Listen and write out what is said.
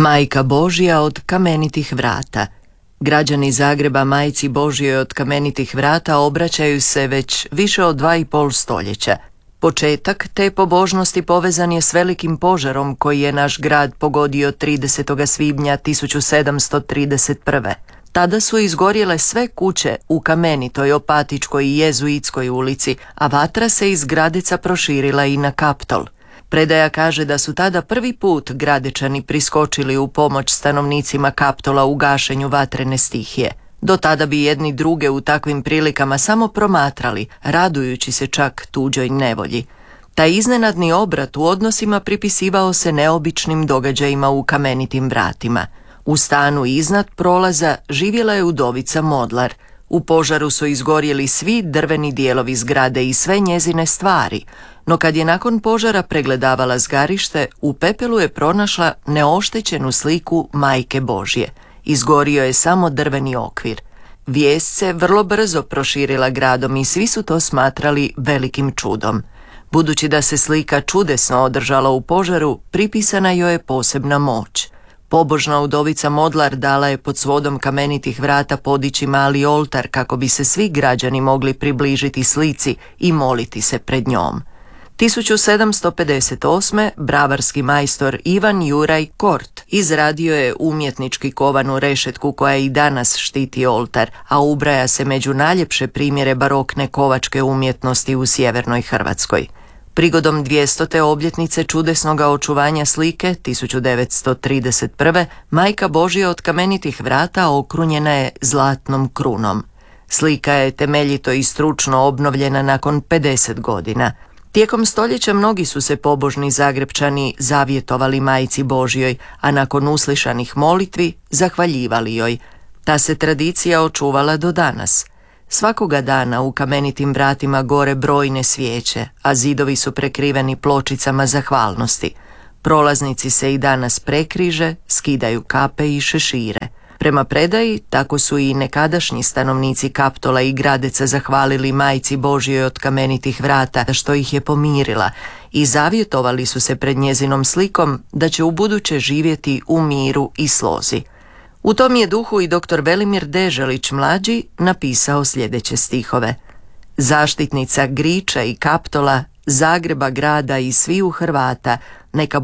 Majka Božja od kamenitih vrata. Građani Zagreba Majci Božjoj od kamenitih vrata obraćaju se već više od 2,5 stoljeća. Početak te pobožnosti povezan je s velikim požarom koji je naš grad pogodio 30. svibnja 1731. Tada su izgorjele sve kuće u Kamenitoj, Opatičkoj i Jezuitskoj ulici, a vatra se iz Gradeca proširila i na Kaptol. Predaja kaže da su tada prvi put Gradečani priskočili u pomoć stanovnicima Kaptola u gašenju vatrene stihije. Do tada bi jedni druge u takvim prilikama samo promatrali, radujući se čak tuđoj nevolji. Taj iznenadni obrat u odnosima pripisivao se neobičnim događajima u Kamenitim vratima. U stanu iznad prolaza živjela je udovica Modlar. U požaru su izgorjeli svi drveni dijelovi zgrade i sve njezine stvari, no kad je nakon požara pregledavala zgarište, u pepelu je pronašla neoštećenu sliku Majke Božje. Izgorio je samo drveni okvir. Vijest se vrlo brzo proširila gradom i svi su to smatrali velikim čudom. Budući da se slika čudesno održala u požaru, pripisana joj je posebna moć. Pobožna udovica Modlar dala je pod svodom Kamenitih vrata podići mali oltar kako bi se svi građani mogli približiti slici i moliti se pred njom. 1758. bravarski majstor Ivan Juraj Kort izradio je umjetnički kovanu rešetku koja i danas štiti oltar, a ubraja se među najljepše primjere barokne kovačke umjetnosti u sjevernoj Hrvatskoj. Prigodom 200. obljetnice čudesnoga očuvanja slike 1931. Majka Božja od Kamenitih vrata okrunjena je zlatnom krunom. Slika je temeljito i stručno obnovljena nakon 50 godina. Tijekom stoljeća mnogi su se pobožni Zagrepčani zavjetovali Majci Božjoj, a nakon uslišanih molitvi zahvaljivali joj. Ta se tradicija očuvala do danas. Svakoga dana u Kamenitim vratima gore brojne svijeće, a zidovi su prekriveni pločicama zahvalnosti. Prolaznici se i danas prekriže, skidaju kape i šešire. Prema predaji, tako su i nekadašnji stanovnici Kaptola i Gradeca zahvalili Majci Božjoj od Kamenitih vrata što ih je pomirila i zavjetovali su se pred njezinom slikom da će ubuduće živjeti u miru i slozi. U tom je duhu i dr. Velimir Deželić mlađi napisao sljedeće stihove. Zaštitnica Griča i Kaptola, Zagreba grada i sviju Hrvata, neka